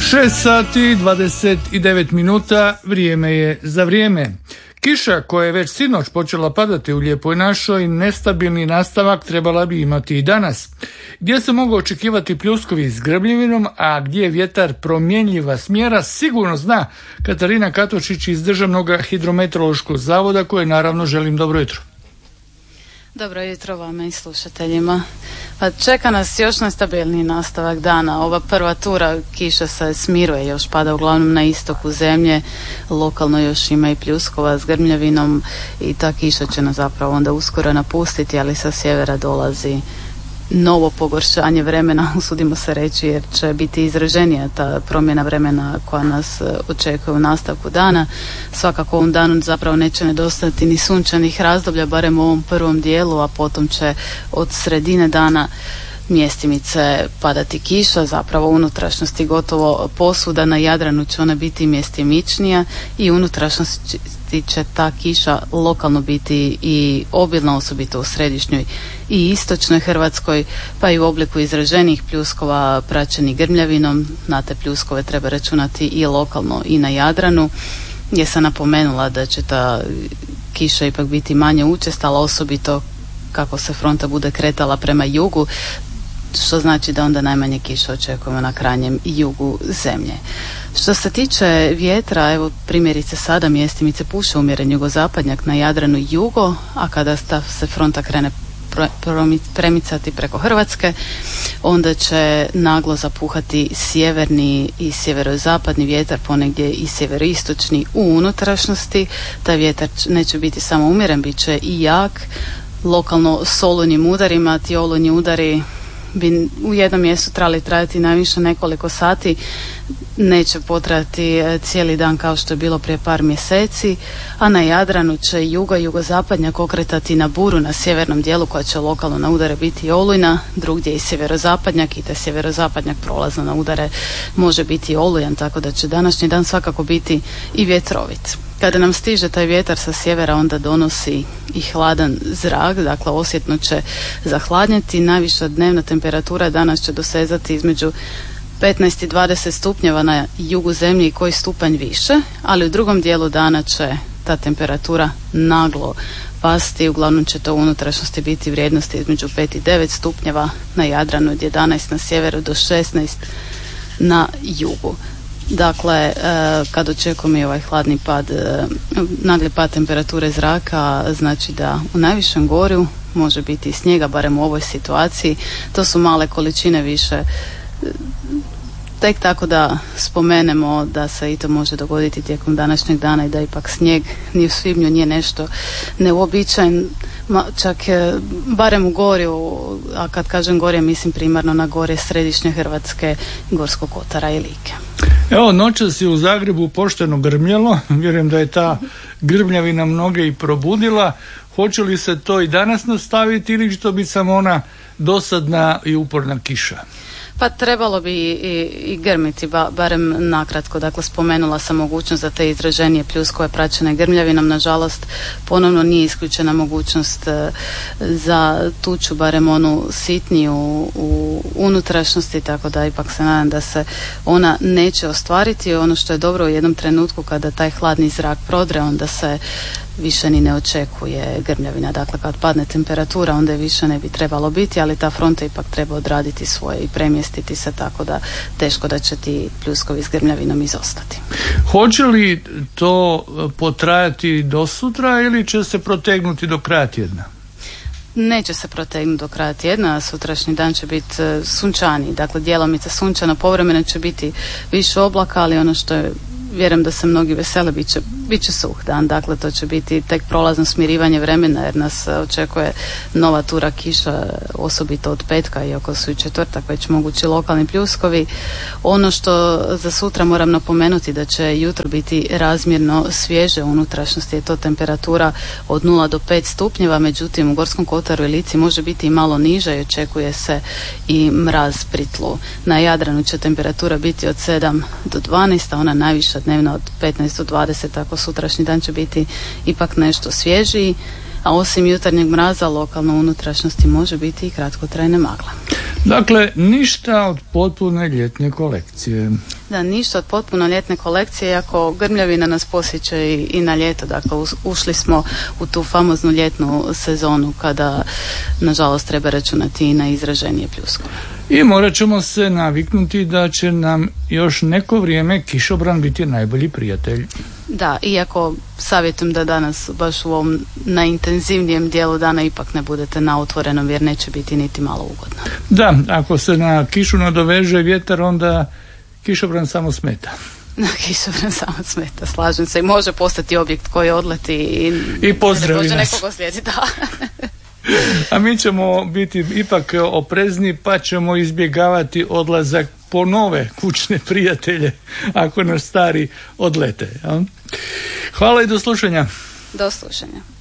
6 sati 29 minuta, vrijeme je za vrijeme. Kiša koja je već sinoć počela padati u Lijepoj našoj, nestabilni nastavak trebala bi imati i danas. Gdje se mogu očekivati pljuskovi s grbljevinom, a gdje je vjetar promjenjiva smjera, sigurno zna Katarina Katočić iz Državnog hidrometeorološkog zavoda, koje naravno želim dobro jutro. Dobro jutro vama i slušateljima. Pa čeka nas još nestabilniji nastavak dana. Ova prva tura kiša se smiruje, još pada uglavnom na istoku zemlje. Lokalno još ima i pljuskova s grmljavinom i ta kiša će nas zapravo onda uskoro napustiti, ali sa sjevera dolazi novo pogoršanje vremena, usudimo se reći, jer će biti izraženija ta promjena vremena koja nas očekuje u nastavku dana. Svakako ovom danu zapravo neće nedostati ni sunčanih razdoblja, barem u ovom prvom dijelu, a potom će od sredine dana mjestimice padati kiša, zapravo u unutrašnjosti gotovo posvuda. Na Jadranu će ona biti mjestimičnija i u unutrašnjosti će ta kiša lokalno biti i obilna, osobito u središnjoj i istočnoj Hrvatskoj, pa i u obliku izraženih pljuskova praćenih grmljavinom. Na te pljuskove treba računati i lokalno i na Jadranu. Je sam napomenula da će ta kiša ipak biti manje učestala, osobito kako se fronta bude kretala prema jugu, što znači da onda najmanje kiša očekujemo na krajnjem jugu zemlje. Što se tiče vjetra, evo primjerice sada mjestimice puše umjeren jugozapadnjak na Jadranu i jugo, a kada se fronta krene premicati preko Hrvatske, onda će naglo zapuhati sjeverni i sjeverozapadni vjetar, ponegdje i sjeveroistočni u unutrašnjosti. Taj vjetar neće biti samo umjeren, bit će i jak, lokalno s olujnim udarima. Ti olujni udari bi u jednom mjestu trebali trajati najviše nekoliko sati, neće potrajati cijeli dan kao što je bilo prije par mjeseci, a na Jadranu će jugozapadnjak okretati na buru na sjevernom dijelu, koja će lokalno na udare biti olujna, drugdje i sjeverozapadnjak, i taj sjeverozapadnjak prolazno na udare može biti olujan, tako da će današnji dan svakako biti i vjetrovit. Kada nam stiže taj vjetar sa sjevera, onda donosi i hladan zrak, dakle osjetno će zahladnjeti. Najviša dnevna temperatura danas će dosezati između 15 i 20 stupnjeva na jugu zemlje i koji stupanj više, ali u drugom dijelu dana će ta temperatura naglo pasti. Uglavnom će to u unutrašnjosti biti vrijednosti između 5 i 9 stupnjeva na Jadranu, od 11 na sjeveru do 16 na jugu. Dakle, kad očekujemo i ovaj hladni pad, nagli pad temperature zraka, znači da u najvišem gorju može biti i snijega, barem u ovoj situaciji. To su male količine više. Tek tako da spomenemo da se i to može dogoditi tijekom današnjeg dana i da ipak snijeg ni u svibnju nije nešto neuobičajen, čak barem u gorju, a kad kažem gorje mislim primarno na gorje središnje Hrvatske, Gorskog kotara i Like. Evo, noćas je u Zagrebu pošteno grmljalo, vjerujem da je ta grmljavina mnoge i probudila. Hoće li se to i danas nastaviti ili će to biti samo ona dosadna i uporna kiša? Pa trebalo bi i grmiti, barem nakratko. Dakle, spomenula sam mogućnost da te izraženije pljuskove praćene grmljavinom. Nažalost, ponovno nije isključena mogućnost za tuču, barem onu sitniju u unutrašnjosti, tako da ipak se nadam da se ona neće ostvariti. Ono što je dobro, u jednom trenutku kada taj hladni zrak prodre, onda se više ni ne očekuje grmljavina. Dakle, kad padne temperatura, onda je više ne bi trebalo biti, ali ta fronta ipak treba odraditi svoje i premjestiti se, tako da teško da će ti pljuskovi s grmljavinom izostati. Hoće li to potrajati do sutra ili će se protegnuti do kraja tjedna? Neće se protegnuti do kraja tjedna, sutrašnji dan će biti sunčani, dakle djelomice sunčano, povremeno će biti više oblaka, ali ono što je, vjerujem da se mnogi vesele, bit će suh dan, dakle to će biti tek prolazno smirivanje vremena, jer nas očekuje nova tura kiša, osobito od petka, iako su i četvrtak već mogući lokalni pljuskovi. Ono što za sutra moram napomenuti, da će jutro biti razmjerno svježe u unutrašnjosti, je to temperatura od 0 do 5 stupnjeva, međutim u Gorskom kotaru i Lici može biti i malo niža i očekuje se i mraz pri tlu. Na Jadranu će temperatura biti od 7 do 12, a ona najviša dnevna od 15 do 20, tako sutrašnji dan će biti ipak nešto svježiji, a osim jutarnjeg mraza lokalno u unutrašnjosti može biti i kratkotrajne magle. Dakle, ništa od potpune ljetne kolekcije. Da, ništa od potpuno ljetne kolekcije, iako grmljavina nas posjeća i na ljeto. Dakle, ušli smo u tu famoznu ljetnu sezonu kada, nažalost, treba računati i na izraženije pljuskove. I morat ćemo se naviknuti da će nam još neko vrijeme kišobran biti najbolji prijatelj. Da, iako savjetujem da danas baš u ovom najintenzivnijem dijelu dana ipak ne budete na otvorenom jer neće biti niti malo ugodno. Da, ako se na kišu nadoveže vjetar, onda kišobran samo smeta. Na kišobran samo smeta, slažem se. I može postati objekt koji odleti i pozdravi nas. Nekog oslijedi, da. A mi ćemo biti ipak oprezni pa ćemo izbjegavati odlazak po nove kućne prijatelje ako nas stari odlete. Ja? Hvala i do slušanja. Do slušanja.